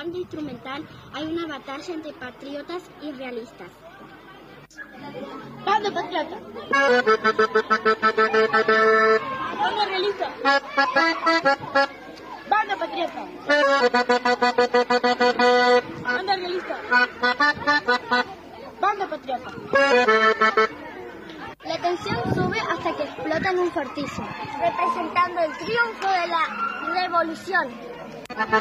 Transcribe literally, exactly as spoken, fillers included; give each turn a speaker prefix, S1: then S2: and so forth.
S1: banda instrumental hay una batalla entre patriotas y realistas.
S2: Banda patriota. Banda realista. Banda patriota. Banda realista. Banda patriota.
S1: La tensión sube hasta que explota en un fortísimo,
S2: Representando el triunfo de la revolución.